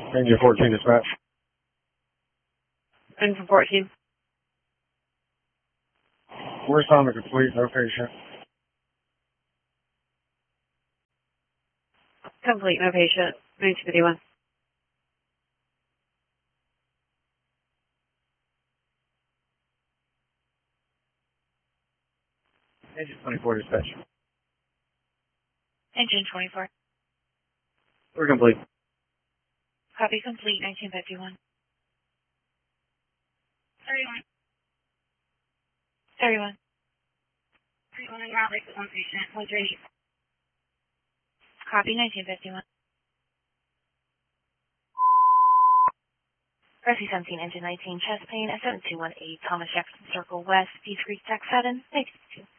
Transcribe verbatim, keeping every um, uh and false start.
Engine fourteen dispatch. Engine fourteen. We're assignment complete, no patient. Complete, no patient. nineteen fifty-one. Engine twenty-four dispatch. Engine twenty-four. We're complete. Copy complete, nineteen fifty-one. thirty-one. thirty-one. thirty-one and route with one patient, one thirty. Copy, nineteen fifty-one. Rescue seventeen, engine nineteen, chest pain, at seven two one eight, Thomas Jefferson Circle West, Peace Creek, Tech seven, nineteen fifty-two.